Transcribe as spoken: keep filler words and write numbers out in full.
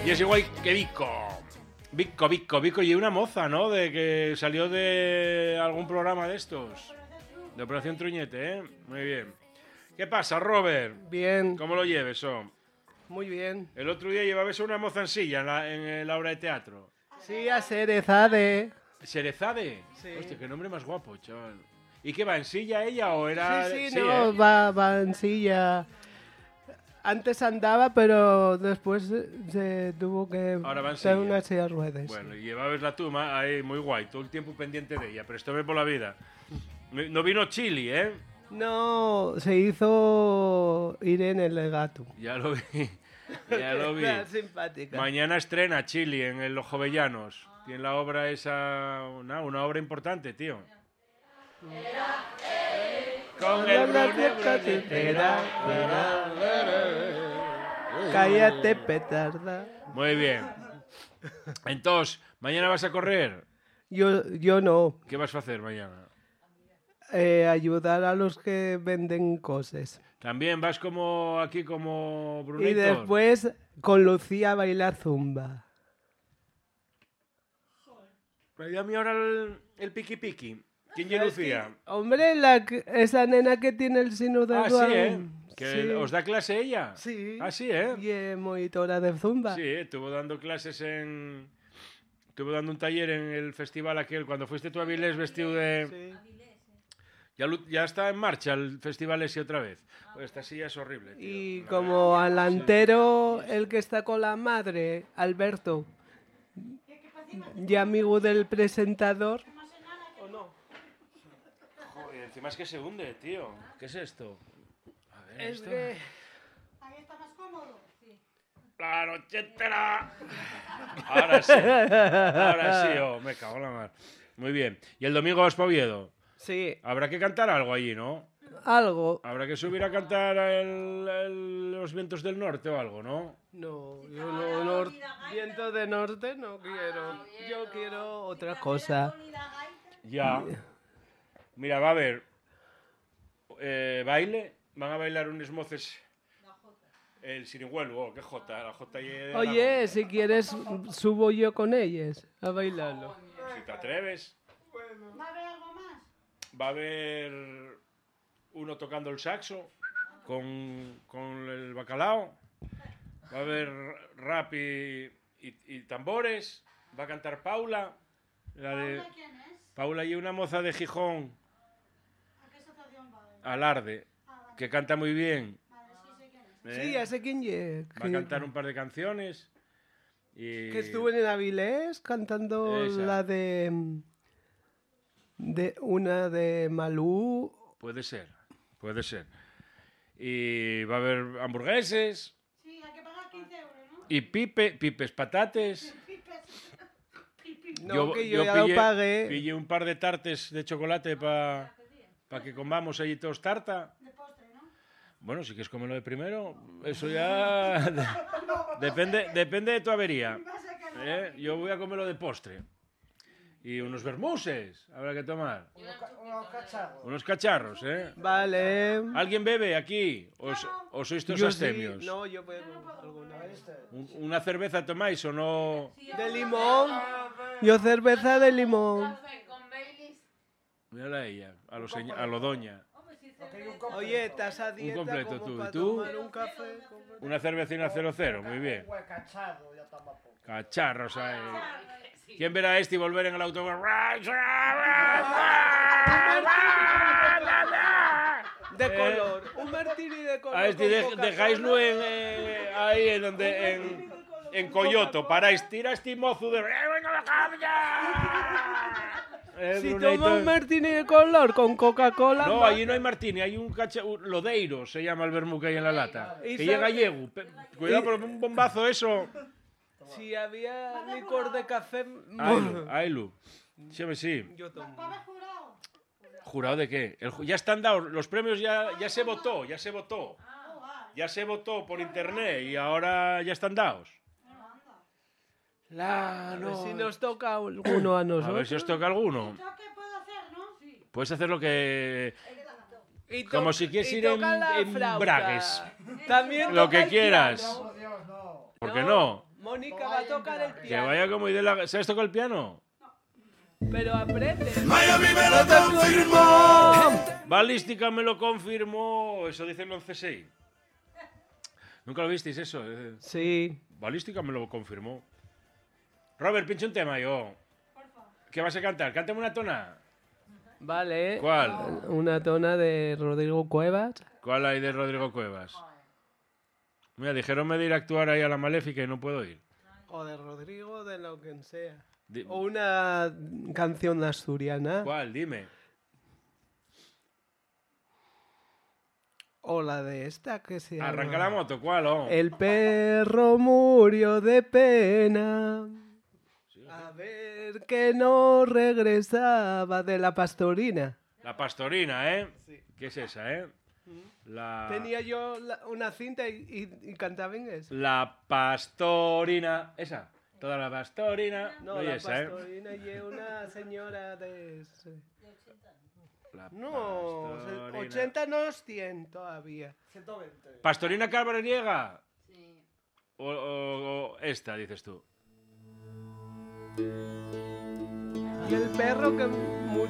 Y es igual que Vico. Vico, Vico, Vico. Y una moza, ¿no? De que salió de algún programa de estos. De Operación Truñete, ¿eh? Muy bien. ¿Qué pasa, Robert? Bien. ¿Cómo lo lleves, oh? Muy bien. El otro día llevabas a una moza en silla en la, en la obra de teatro. Sí, a Cerezade. ¿Cerezade? Sí. Hostia, qué nombre más guapo, chaval. ¿Y qué va, en silla ella o era...? Sí, sí, sí, no, ¿eh? va, va en silla. Antes andaba, pero después se tuvo que Ahora va en dar silla. una silla de ruedas. Bueno, y llevabas la tuma ahí muy guay, todo el tiempo pendiente de ella, pero esto ve por la vida. No vino Chili, ¿eh? No, se hizo Irene Legato. Ya lo vi, ya lo vi. Era simpática. Mañana estrena Chili en el Los Jovellanos. Tiene la obra esa, una, una obra importante, tío. Con el Cállate, petarda. Muy bien. Entonces, ¿mañana vas a correr? Yo, yo no. ¿Qué vas a hacer mañana? Eh, ayudar a los que venden cosas. También vas como aquí, como Brunito. Y después con Lucía a bailar zumba. Pero a mí ahora el, el piqui piqui. ¿Quién es Lucía? Hombre, la, que- esa nena que tiene el sino de Ah, sí, ¿eh? ¿Que Sí. os da clase ella? Sí. Ah, sí, ¿eh? Y es monitora de zumba. Sí, estuvo dando clases en... Estuvo dando un taller en el festival aquel, cuando fuiste tú a Avilés vestido de... Sí. Ya, lu- ya está en marcha el festival ese otra vez. Pues esta silla es horrible, tío. Y La como delantero, el que está con la madre, Alberto, y amigo del presentador. ¿O no? Joder, encima es que se hunde, tío. ¿Qué es esto? A ver, Es esto... que... Ahí está más cómodo. Sí. ¡La noche entera! Ahora sí. Ahora sí, oh, me cago en la mar. Muy bien. ¿Y el domingo vas para Oviedo? Sí, Habrá que cantar algo allí, ¿no? algo. Habrá que subir a cantar el- el- los vientos del norte o algo, ¿no? No, yo no, nor- viento de norte no quiero. Yo quiero otra cosa. Ya. Mira, va a haber eh, baile. Van a bailar unos moces. El sirihuelo, oh, qué jota. La jota ahí de Oye, Aragón. si quieres, subo yo con ellas a bailarlo. Si te atreves. ¿Va a haber algo más? Va a haber uno tocando el saxo con, con el bacalao. Va a haber rap y, y- y tambores. Va a cantar Paula. La de, ¿Paula quién es? Paula y una moza de Gijón, ¿A qué asociación va? Alarde, Ah, vale. que canta muy bien. Vale, sí sé quién es. ¿eh? Sí, ya sé quién es. Va a cantar un par de canciones. Y... Que estuvo en Avilés cantando Esa. la de... de una de Malú. Puede ser, puede ser. Y va a haber hamburgueses Sí, hay que pagar quince euros, ¿no? y pipe, pipes patates. Pipes. Pipi. No, que yo, ya lo pagué. pillé un par de tartes de chocolate para que comamos allí todos tarta. De postre, ¿no? Bueno, si quieres comerlo de primero, eso ya depende, depende de tu avería. Va a ser que no. ¿eh? Yo voy a comerlo de postre. Y unos vermuses habrá que tomar. Unos cacharros, ¿eh? Vale. ¿Alguien bebe aquí? ¿O, s- o sois todos Yo sí. astemios? No, yo bebo alguna vez. Un- ¿Una cerveza tomáis o no? De limón. Yo cerveza de limón. Café con Baileys. Mírala a ella, a lo, señ- a lo doña. Oye, estás a dieta completo como tú, ¿y para tú? tomar un café. Como- Una cervecina cero cero, muy bien. Cacharros ahí. ¿Quién verá a este y volver en el autobús? De Eh, color. Un martini de color. A este con de- Coca-Cola. dejáislo en, eh, ahí en donde en, en Coyoto. Paráis, tira este mozo de... Eh, Si Brunito. toma un martini de color con Coca-Cola. No, ma- allí no hay martini, hay un cacha... un Lodeiro, se llama el vermú que hay en la lata. Y Que sabe- llega gallego. Pe- Cuidado por un bombazo eso. Si había licor de café. Ailu, Ailu. Sí, hombre, sí. Yo tomo. ¿Va a haber jurado? ¿Jurado de qué? El ju- ya están dados, los premios ya, ya se votó, ya se votó. Oh, vale. Ya se votó por internet y ahora ya están dados. La, A ver no. si nos toca alguno a A nosotros. ver si os toca alguno. ¿Yo qué puedo hacer, no? Sí. Puedes hacer lo que... Y to- Como si quieres y ir en- toca la en flauta. bragues. También Lo toca que el quieras. piano. ¿Por qué no? Mónica va a tocar el Que piano. vaya como idea. ¿Sabes tocar el piano? Pero aprende. Miami me lo confirmó. Balística me lo confirmó. Eso dicen los C S I. ¿Nunca lo visteis eso? Eh, Sí. Balística me lo confirmó. Robert, pinche un tema yo. ¿Qué vas a cantar? Cántame una tona. Vale. ¿Cuál? Una tona de Rodrigo Cuevas. ¿Cuál hay de Rodrigo Cuevas? Mira, dijeronme de ir a actuar ahí a la Maléfica y no puedo ir. O de Rodrigo, de lo que sea. Di- O una canción asturiana. ¿Cuál? Dime. O la de esta que se llama... Arranca la moto, ¿cuál? Oh? El perro murió de pena. A ver que no regresaba de la pastorina. La pastorina, ¿eh? ¿Qué es esa, eh? La... Tenía yo la- una cinta y, y- y cantaba en eso. La pastorina. ¿Esa? Toda la pastorina. No, No, y la esa, ¿eh? pastorina y una señora de... ese- La No, pastorina. ochenta no, cien todavía. ¿Pastorina Carvariega? Sí. O, o- o esta, dices tú. Y el perro que murió